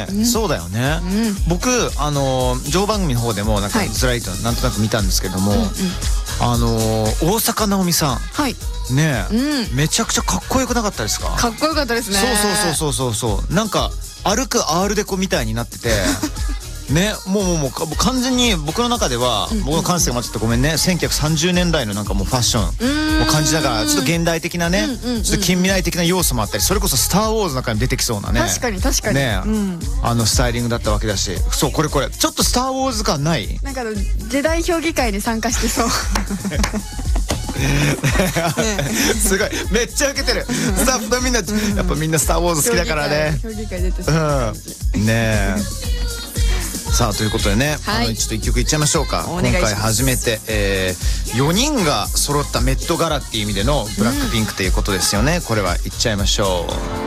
そうだよね。僕情報番組の方でもなんかずらりとなんとなく見たんですけども、大坂なおみさんねめちゃくちゃかっこよくなかったですか？ かっこよかったですね。 そうなんか歩く R デコみたいになっててね、もう完全に僕の中では、僕の感性が間違ってごめんね、1930年代のなんかもうファッションを感じながら、ちょっと現代的なね、ちょっと近未来的な要素もあったり、それこそスター・ウォーズの中に出てきそうなね、 確かにね、 スタイリングだったわけだし、そうこれちょっとスター・ウォーズ感ない？ なんか時代評議会に参加してそうすごいめっちゃウケてる。スタッフのみんなやっぱみんなスター・ウォーズ好きだからね。 評議会出てそうねえ。さあということでね、ちょっと一曲いっちゃいましょうか。今回初めて、4人が揃ったメットガラっていう意味でのブラックピンクということですよね。これはいっちゃいましょう。